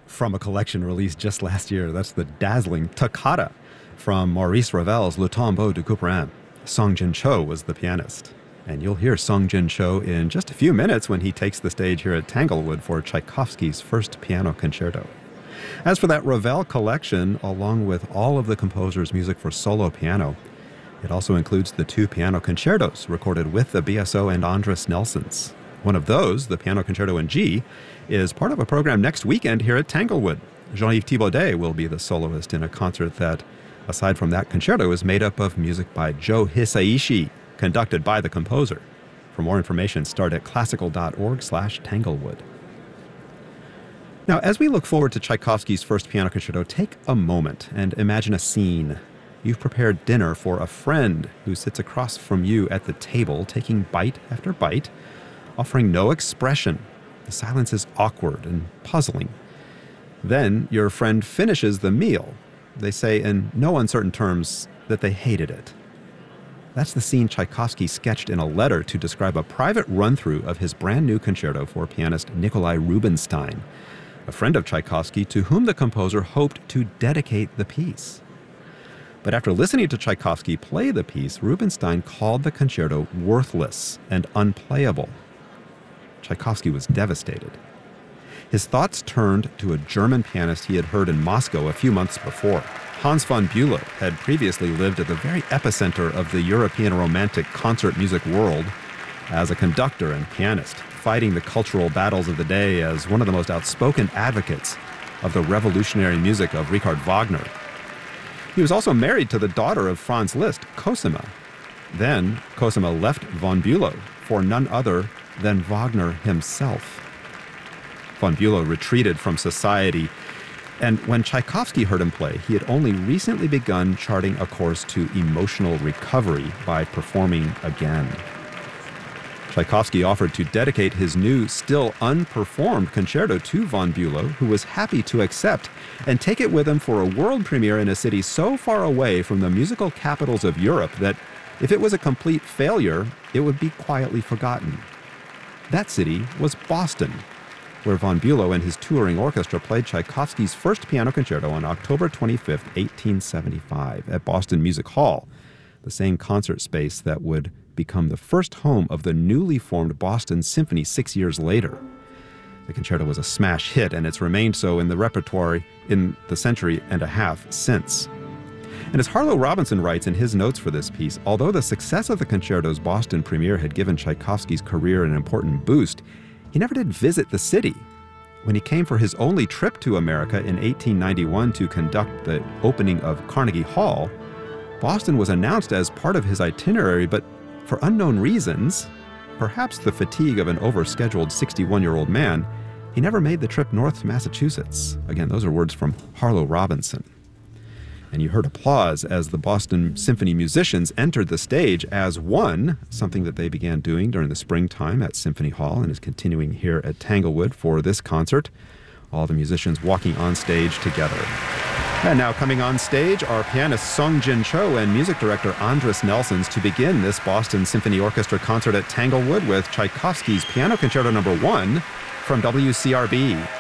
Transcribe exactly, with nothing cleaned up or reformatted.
from a collection released just last year. That's the dazzling Toccata from Maurice Ravel's Le Tombeau de Couperin. Song Jin Cho was the pianist. And you'll hear Song Jin Cho in just a few minutes when he takes the stage here at Tanglewood for Tchaikovsky's first piano concerto. As for that Ravel collection, along with all of the composer's music for solo piano, it also includes the two piano concertos recorded with the B S O and Andris Nelsons. One of those, the Piano Concerto in G, is part of a program next weekend here at Tanglewood. Jean-Yves Thibaudet will be the soloist in a concert that, aside from that concerto, is made up of music by Joe Hisaishi, conducted by the composer. For more information, start at classical.org slash Tanglewood. Now, as we look forward to Tchaikovsky's first piano concerto, take a moment and imagine a scene. You've prepared dinner for a friend who sits across from you at the table, taking bite after bite, offering no expression. The silence is awkward and puzzling. Then your friend finishes the meal. They say in no uncertain terms that they hated it. That's the scene Tchaikovsky sketched in a letter to describe a private run-through of his brand new concerto for pianist Nikolai Rubinstein, a friend of Tchaikovsky to whom the composer hoped to dedicate the piece. But after listening to Tchaikovsky play the piece, Rubinstein called the concerto worthless and unplayable. Tchaikovsky was devastated. His thoughts turned to a German pianist he had heard in Moscow a few months before. Hans von Bülow had previously lived at the very epicenter of the European Romantic concert music world as a conductor and pianist, fighting the cultural battles of the day as one of the most outspoken advocates of the revolutionary music of Richard Wagner. He was also married to the daughter of Franz Liszt, Cosima. Then Cosima left von Bülow for none other than Wagner himself. Von Bülow retreated from society, and when Tchaikovsky heard him play, he had only recently begun charting a course to emotional recovery by performing again. Tchaikovsky offered to dedicate his new, still unperformed concerto to von Bülow, who was happy to accept and take it with him for a world premiere in a city so far away from the musical capitals of Europe that if it was a complete failure, it would be quietly forgotten. That city was Boston, where von Bülow and his touring orchestra played Tchaikovsky's first piano concerto on October twenty-fifth, eighteen seventy-five, at Boston Music Hall, the same concert space that would become the first home of the newly formed Boston Symphony six years later. The concerto was a smash hit, and it's remained so in the repertoire in the century and a half since. And as Harlow Robinson writes in his notes for this piece, although the success of the concerto's Boston premiere had given Tchaikovsky's career an important boost, he never did visit the city. When he came for his only trip to America in eighteen ninety-one to conduct the opening of Carnegie Hall, Boston was announced as part of his itinerary, but for unknown reasons, perhaps the fatigue of an overscheduled sixty-one-year-old man, he never made the trip north to Massachusetts. Again, those are words from Harlow Robinson. And you heard applause as the Boston Symphony musicians entered the stage as one, something that they began doing during the springtime at Symphony Hall and is continuing here at Tanglewood for this concert. All the musicians walking on stage together. And now coming on stage are pianist Song Jin Cho and music director Andris Nelsons to begin this Boston Symphony Orchestra concert at Tanglewood with Tchaikovsky's Piano Concerto Number One from W C R B.